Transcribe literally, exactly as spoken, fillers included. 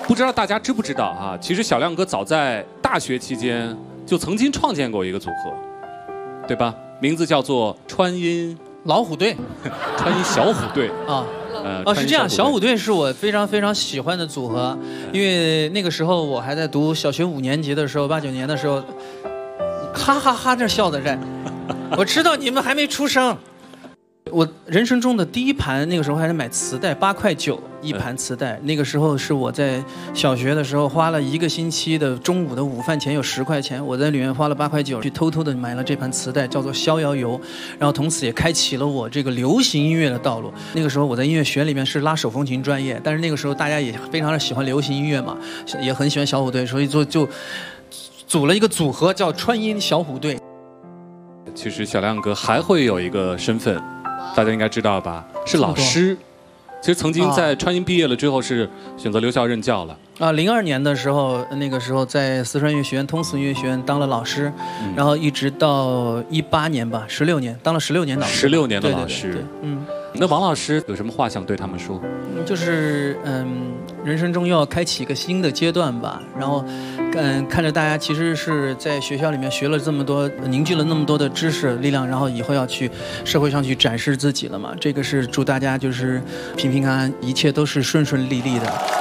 不知道大家知不知道啊？其实小亮哥早在大学期间就曾经创建过一个组合，对吧？名字叫做川音老虎队， 川音小虎队啊。 呃， 哦，是这样，小虎队是我非常非常喜欢的组合，因为那个时候我还在读小学五年级的时候，八九年的时候，哈哈哈这笑的在，我知道你们还没出生。我人生中的第一盘，那个时候还是买磁带，八块九一盘磁带。那个时候是我在小学的时候花了一个星期的中午的午饭钱有十块钱，我在里面花了八块九去偷偷的买了这盘磁带，叫做《逍遥游》，然后从此也开启了我这个流行音乐的道路。那个时候我在音乐学里面是拉手风琴专业，但是那个时候大家也非常的喜欢流行音乐嘛，也很喜欢小虎队，所以就就组了一个组合叫川音小虎队。 其实小亮哥还会有一个身份。大家应该知道吧？是老师。其实曾经在川音毕业了之后，是选择留校任教了。 啊，零二年的时候，那个时候在四川音乐学院、通俗音乐学院当了老师，嗯、然后一直到一八年吧，十六年，当了十六年老师。 十六年的老师， 对对对对嗯。 那王老师有什么话想对他们说？ 就是嗯，人生中又要开启一个新的阶段吧。然后，嗯，看着大家其实是在学校里面学了这么多，凝聚了那么多的知识力量，然后以后要去社会上去展示自己了嘛。这个是祝大家就是平平安安，一切都是顺顺利利的。